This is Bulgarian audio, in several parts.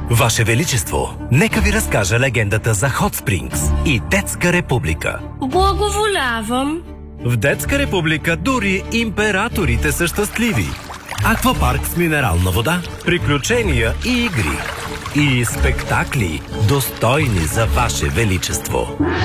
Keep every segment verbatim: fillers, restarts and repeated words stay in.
Ваше Величество, нека ви разкажа легендата за Hot Springs и Детска република. Благоволявам. В Детска република дори императорите са щастливи. Аквапарк с минерална вода, приключения и игри. И спектакли, достойни за Ваше Величество.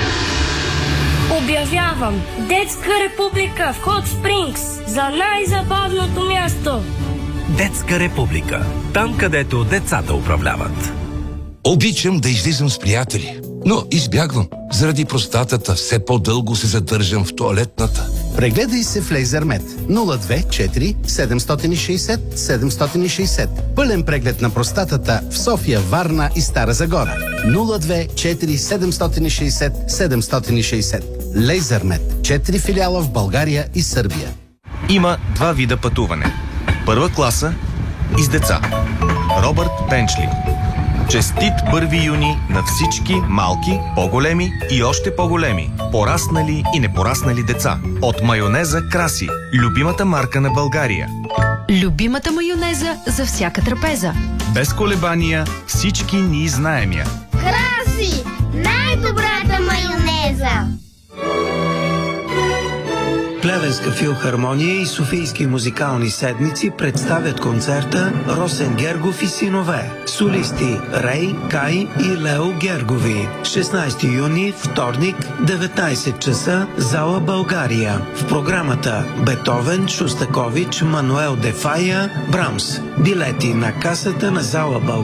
Обявявам Детска република в Hot Springs за най-забавното място. Детска република. Там, където децата управляват. Обичам да излизам с приятели, но избягвам. Заради простатата все по-дълго се задържам в тоалетната. Прегледай се в Лейзермед нула две четири седем шест нула седем шест нула. Пълен преглед на простатата в София, Варна и Стара Загора. нула две четири седем шест нула седем шест нула. Лейзермед. Четири филиала в България и Сърбия. Има два вида пътуване. Първа класа и с деца. Робърт Бенчли. Честит първи юни на всички малки, по-големи и още по-големи, пораснали и непораснали деца. От майонеза Краси, любимата марка на България. Любимата майонеза за всяка трапеза. Без колебания всички ние знаем я. Краси! Най-добрата майонеза! Плевенска филхармония и Софийски музикални седмици представят концерта Росен Гергов и синове. Солисти Рей, Кай и Лео Гергови. шестнайсети юни, вторник, деветнайсет часа, зала България. В програмата Бетовен, Шостакович, Мануел де Фая, Брамс. Билети на касата на зала България.